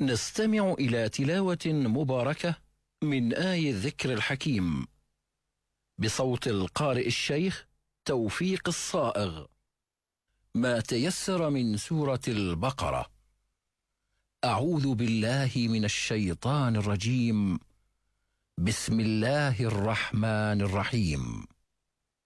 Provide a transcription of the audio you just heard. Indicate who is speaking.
Speaker 1: نستمع إلى تلاوة مباركة من آي الذكر الحكيم بصوت القارئ الشيخ توفيق الصائغ. ما تيسر من سورة البقرة. أعوذ بالله من الشيطان الرجيم. بسم الله الرحمن الرحيم.